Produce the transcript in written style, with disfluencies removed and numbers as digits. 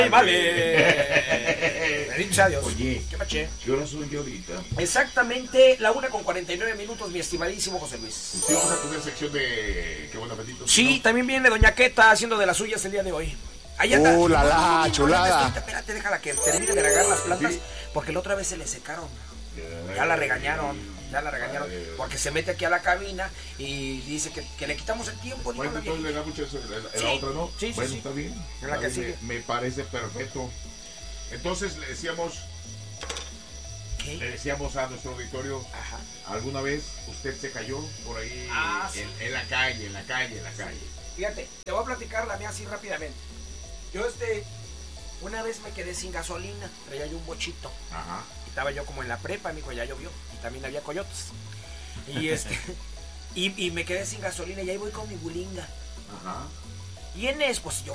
Vale. Bendito sea Dios. Oye, ¿Qué paché? ¿qué hora son ya ahorita? Exactamente la 1:49, mi estimadísimo José Luis. Sí, vamos a tener sección de qué buen apetito. Sí, ¿no? también viene Doña Queta haciendo de las suyas el día de hoy. Ahí anda. La chulada. Espérate, déjala que termine de regar las plantas, Sí. porque la otra vez se le secaron. Ya la regañaron, porque se mete aquí a la cabina y dice que le quitamos el tiempo. Bueno, entonces le da mucho eso, Sí, la otra no. sí, Bueno, sí. está bien. En la Está que bien, sigue. me parece perfecto. Entonces le decíamos a nuestro auditorio, Ajá. ¿alguna vez usted se cayó por ahí Sí. en la calle? Fíjate, te voy a platicar la mía así rápidamente. Yo una vez me quedé sin gasolina, traía yo un bochito. Ajá. Estaba yo como en la prepa, mijo, ya llovió. Y también había coyotes. Y y me quedé sin gasolina y ahí voy con mi bulinga. Ajá. Y en eso, pues yo